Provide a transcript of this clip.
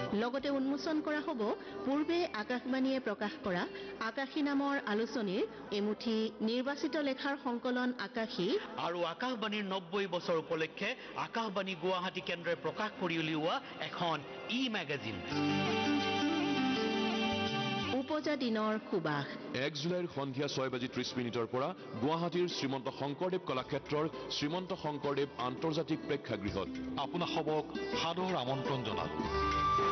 লগতে উন্মোচন কৰা হ'ব পূৰ্বে আকাশবাণীয়ে প্ৰকাশ কৰা আকাশী নামৰ আলোচনীৰ এমুঠি নিৰ্বাচিত লেখাৰ সংকলন আকাশী আৰু আকাশবাণীৰ 90 বছৰ উপলক্ষে আকাশবাণী গুৱাহাটী কেন্দ্ৰই প্ৰকাশ কৰি উলিওৱা এখন ই-মেগাজিন। উপজা দিনৰ সুবাস 1 জুলাইৰ সন্ধিয়া 6:30 পৰা গুৱাহাটীৰ শ্ৰীমন্ত শংকৰদেৱ কলাক্ষেত্ৰৰ শ্ৰীমন্ত শংকৰদেৱ আন্তৰ্জাতিক প্ৰেক্ষাগৃহত আপোনাসবক সাদৰ আমন্ত্ৰণ জনালো।